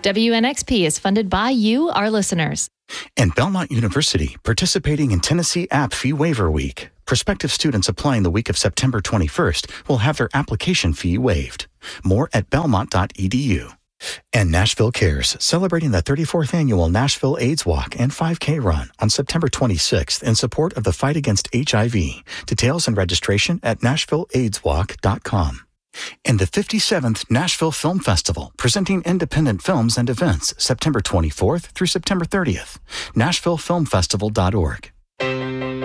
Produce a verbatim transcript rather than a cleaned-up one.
W N X P is funded by you, our listeners. And Belmont University, participating in Tennessee App Fee Waiver Week. Prospective students applying the week of September twenty-first will have their application fee waived. More at belmont dot e d u. And Nashville Cares, celebrating the thirty-fourth annual Nashville AIDS Walk and five K Run on September twenty-sixth in support of the fight against H I V. Details and registration at nashville aids walk dot com. And the fifty-seventh Nashville Film Festival, presenting independent films and events September twenty-fourth through September thirtieth. nashville film festival dot org.